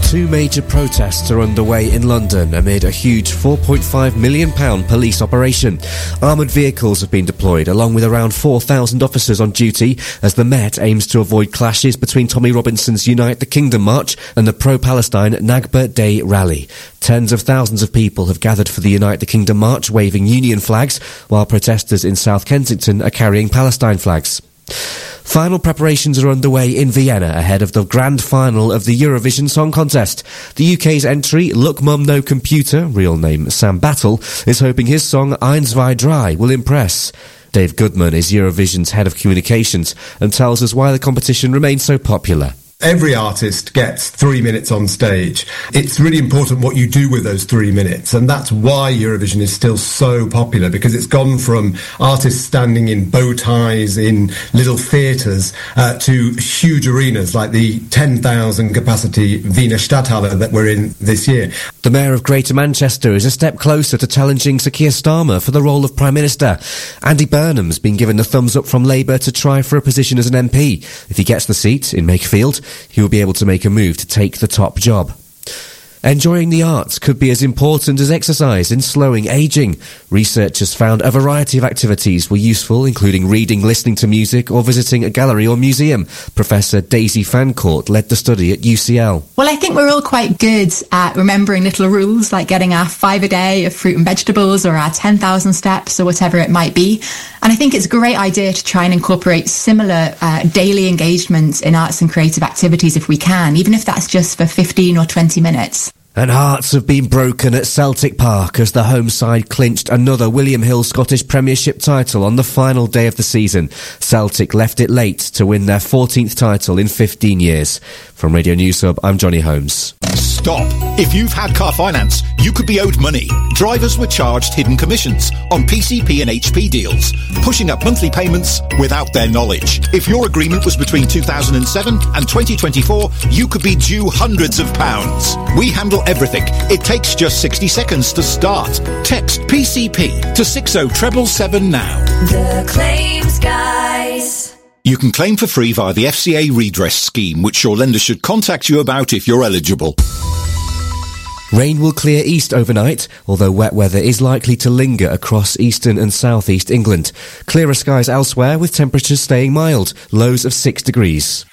Two major protests are underway in London amid a huge £4.5 million police operation. Armoured vehicles have been deployed, along with around 4,000 officers on duty, as the Met aims to avoid clashes between Tommy Robinson's Unite the Kingdom March and the pro-Palestine Nakba Day rally. Tens of thousands of people have gathered for the Unite the Kingdom March, waving Union flags, while protesters in South Kensington are carrying Palestine flags. Final preparations are underway in Vienna ahead of the grand final of the Eurovision Song Contest. The UK's entry, Look Mum No Computer, real name Sam Battle, is hoping his song Ein, Zwei, Drei will impress. Dave Goodman is Eurovision's head of communications and tells us why the competition remains so popular. Every artist gets 3 minutes on stage. It's really important what you do with those 3 minutes, and that's why Eurovision is still so popular, because it's gone from artists standing in bow ties in little theatres to huge arenas like the 10,000 capacity Wiener Stadthalle that we're in this year. The Mayor of Greater Manchester is a step closer to challenging Sir Keir Starmer for the role of Prime Minister. Andy Burnham's been given the thumbs up from Labour to try for a position as an MP. If he gets the seat in Makefield, he will be able to make a move to take the top job. Enjoying the arts could be as important as exercise in slowing ageing. Researchers found a variety of activities were useful, including reading, listening to music, or visiting a gallery or museum. Professor Daisy Fancourt led the study at UCL. Well, I think we're all quite good at remembering little rules, like getting our 5 a day of fruit and vegetables, or our 10,000 steps, or whatever it might be. And I think it's a great idea to try and incorporate similar daily engagements in arts and creative activities if we can, even if that's just for 15 or 20 minutes. And hearts have been broken at Celtic Park as the home side clinched another William Hill Scottish Premiership title on the final day of the season. Celtic left it late to win their 14th title in 15 years. From Radio News Hub, I'm Johnny Holmes. Stop. If you've had car finance, you could be owed money. Drivers were charged hidden commissions on PCP and HP deals, pushing up monthly payments without their knowledge. If your agreement was between 2007 and 2024, you could be due hundreds of pounds. We handle everything. It takes just 60 seconds to start. Text PCP to 60777 now. The Claims Guys. You can claim for free via the FCA redress scheme, which your lender should contact you about if you're eligible. Rain will clear east overnight, although wet weather is likely to linger across eastern and southeast England. Clearer skies elsewhere, with temperatures staying mild, lows of 6 degrees.